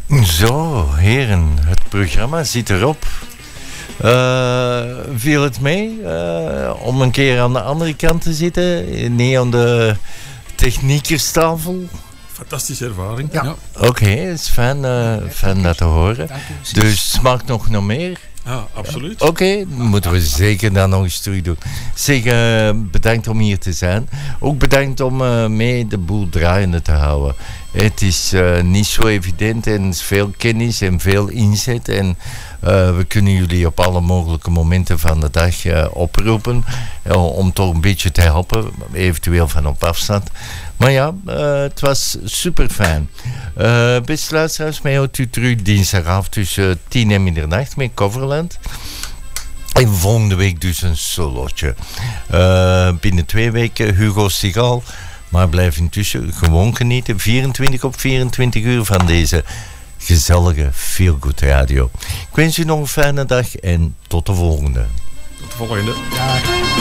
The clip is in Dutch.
Zo, heren, het programma zit erop. Viel het mee om een keer aan de andere kant te zitten? Niet aan de techniekerstafel? Fantastische ervaring. Ja. Oké, het is fijn dat te horen. Dus smaakt nog meer? Ja, absoluut. Oké, moeten we zeker dan nog eens terug doen. Zeg, bedankt om hier te zijn. Ook bedankt om mee de boel draaiende te houden. Het is niet zo evident en er is veel kennis en veel inzet. En we kunnen jullie op alle mogelijke momenten van de dag oproepen. Om toch een beetje te helpen, eventueel van op afstand. Maar ja, het was super fijn. Beste luisteraars, mij houdt u terug dinsdagavond tussen 10 en middernacht met Coverland. En volgende week dus een solootje. Binnen 2 weken Hugo Sigal. Maar blijf intussen gewoon genieten. 24 op 24 uur van deze gezellige Feel Good Radio. Ik wens u nog een fijne dag en tot de volgende. Tot de volgende. Dag.